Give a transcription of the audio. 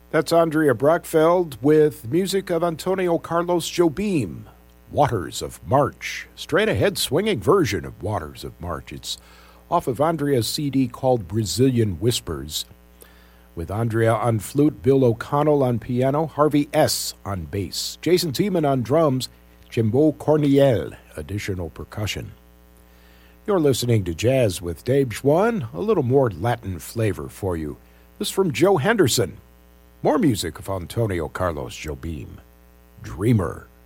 That's Andrea Brockfeld with music of Antonio Carlos Jobim, Waters of March. Straight ahead swinging version of Waters of March. It's off of Andrea's CD called Brazilian Whispers, with Andrea on flute, Bill O'Connell on piano, Harvey S. on bass, Jason Tiemann on drums, Jimbo Corniel, additional percussion. You're listening to Jazz with Dave Schwann, a little more Latin flavor for you. This is from Joe Henderson. More music of Antonio Carlos Jobim, Dreamer.